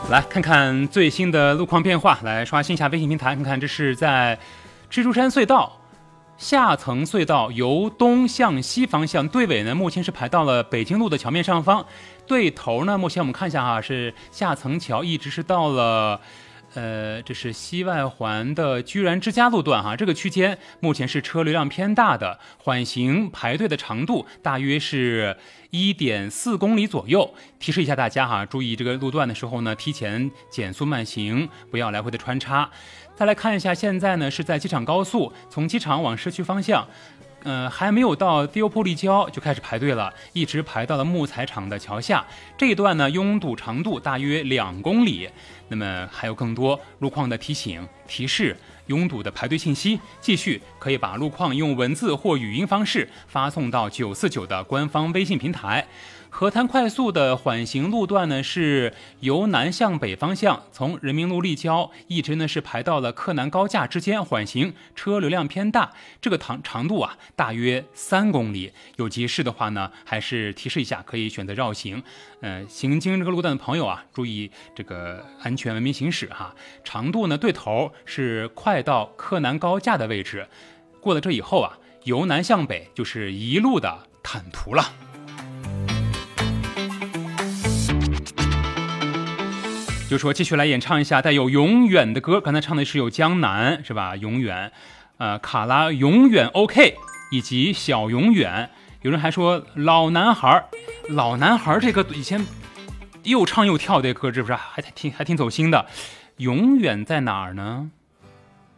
来看看最新的路况变化，来刷新一下微信平台，看看这是在蜘蛛山隧道下层隧道由东向西方向，队尾呢目前是排到了北京路的桥面上方，对头呢目前我们看一下哈，是下层桥一直是到了这是西外环的居然之家路段哈，这个区间目前是车流量偏大的，缓行排队的长度大约是1.4公里左右。提示一下大家哈，注意这个路段的时候呢，提前减速慢行，不要来回的穿插。再来看一下，现在呢是在机场高速，从机场往市区方向。还没有到迪欧波立交就开始排队了，一直排到了木材厂的桥下。这一段呢，拥堵长度大约2公里。那么还有更多路况的提醒、提示、拥堵的排队信息，继续可以把路况用文字或语音方式发送到949的官方微信平台。河滩快速的缓行路段呢，是由南向北方向，从人民路立交一直呢是排到了克南高架之间缓行，车流量偏大，这个长度啊大约3公里。有急事的话呢，还是提示一下，可以选择绕行。行经这个路段的朋友啊，注意这个安全文明行驶哈。长度呢对头是快到克南高架的位置，过了这以后啊，由南向北就是一路的坦途了。就说继续来演唱一下带有永远的歌，刚才唱的是有江南是吧？永远，卡拉永远 OK， 以及小永远。有人还说老男孩这个以前又唱又跳的歌，是不是还挺走心的？永远在哪儿呢？